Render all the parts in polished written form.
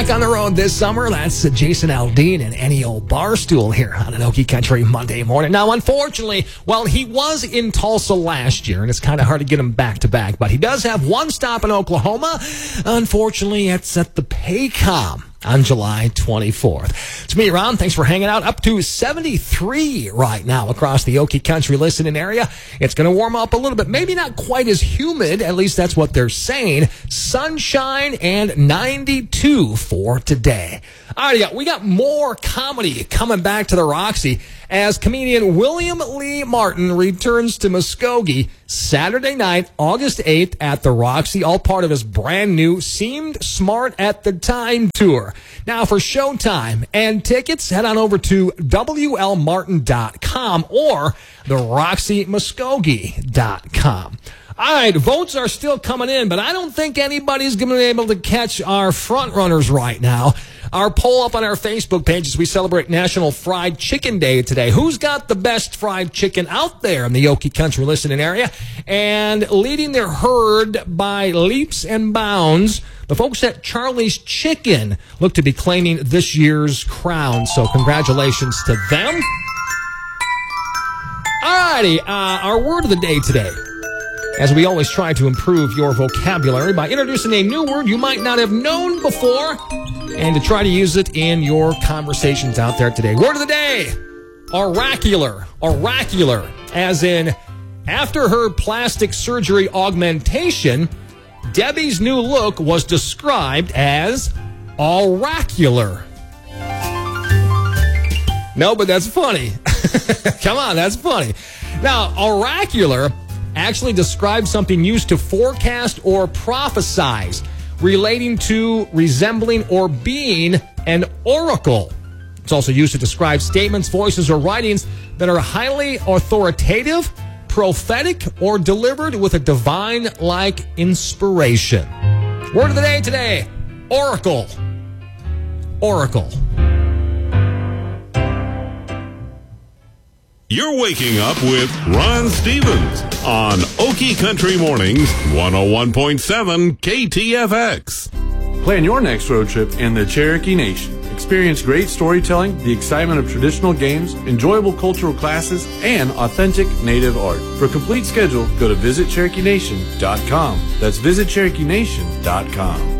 back on the road this summer. That's Jason Aldean and Ennio Barstool here on an Okie Country Monday morning. Now, unfortunately, well, he was in Tulsa last year, and it's kind of hard to get him back-to-back, but he does have one stop in Oklahoma. Unfortunately, it's at the Paycom on July 24th. It's me, Ron. Thanks for hanging out. Up to 73 right now across the Okie Country listening area. It's going to warm up a little bit. Maybe not quite as humid. At least that's what they're saying. Sunshine and 92 for today. All right, we got more comedy coming back to the Roxy as comedian William Lee Martin returns to Muskogee Saturday night, August 8th at the Roxy, all part of his brand new Seemed Smart at the Time tour. Now, for showtime and tickets, head on over to WLMartin.com or theRoxyMuskogee.com. All right, votes are still coming in, but I don't think anybody's going to be able to catch our front runners right now. Our poll up on our Facebook page as we celebrate National Fried Chicken Day today. Who's got the best fried chicken out there in the Okie Country listening area? And leading their herd by leaps and bounds, the folks at Charlie's Chicken look to be claiming this year's crown. So congratulations to them. All righty, our word of the day today, as we always try to improve your vocabulary by introducing a new word you might not have known before and to try to use it in your conversations out there today. Word of the day, oracular. Oracular, as in, after her plastic surgery augmentation, Debbie's new look was described as oracular. No, but that's funny. Come on, that's funny. Now, oracular actually describes something used to forecast or prophesize, relating to, resembling, or being an oracle. It's also used to describe statements, voices, or writings that are highly authoritative, prophetic, or delivered with a divine-like inspiration. Word of the day today, oracle. Oracle. You're waking up with Ron Stevens on Okie Country Mornings, 101.7 KTFX. Plan your next road trip in the Cherokee Nation. Experience great storytelling, the excitement of traditional games, enjoyable cultural classes, and authentic native art. For a complete schedule, go to visitcherokeenation.com. That's visitcherokeenation.com.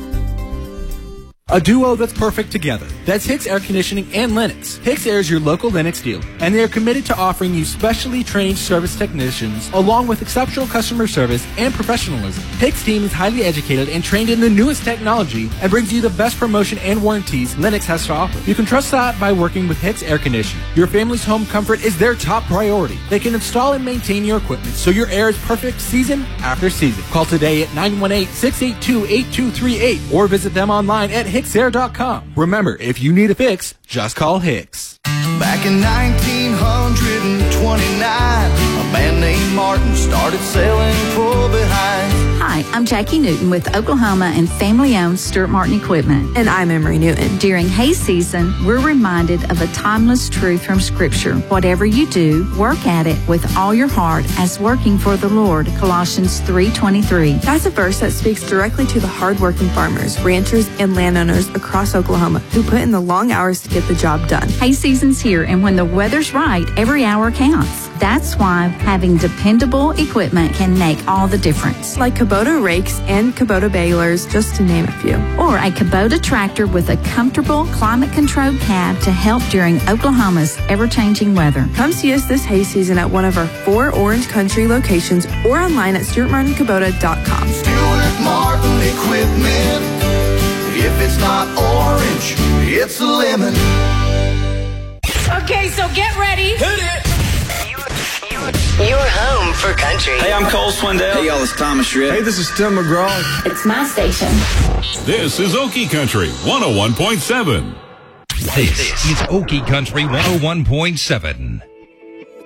A duo that's perfect together. That's Hicks Air Conditioning and Lennox. Hicks Air is your local Lennox dealer, and they are committed to offering you specially trained service technicians along with exceptional customer service and professionalism. Hicks team is highly educated and trained in the newest technology and brings you the best promotion and warranties Lennox has to offer. You can trust that by working with Hicks Air Conditioning. Your family's home comfort is their top priority. They can install and maintain your equipment so your air is perfect season after season. Call today at 918-682-8238 or visit them online at hicksair.com. Remember, if you need a fix, just call Hicks. Back in 1929, a man named Martin started selling pull-behinds. Hi, I'm Jackie Newton with Oklahoma and family-owned Stuart Martin Equipment. And I'm Emery Newton. During hay season, we're reminded of a timeless truth from Scripture. Whatever you do, work at it with all your heart as working for the Lord. Colossians 3:23. That's a verse that speaks directly to the hardworking farmers, ranchers, and landowners across Oklahoma who put in the long hours to get the job done. Hay season's here, and when the weather's right, every hour counts. That's why having dependable equipment can make all the difference. Like Kubota rakes and Kubota balers, just to name a few. Or a Kubota tractor with a comfortable, climate-controlled cab to help during Oklahoma's ever-changing weather. Come see us this hay season at one of our 4 Orange Country locations or online at StuartMartinKubota.com. Stuart Martin Equipment. If it's not orange, it's a lemon. Okay, so get ready. Hit it! You're home for country. Hey, I'm Cole Swindell. Hey, y'all, it's Thomas Shred. Hey, this is Tim McGraw. It's my station. This is Okie Country 101.7. This is Okie Country 101.7.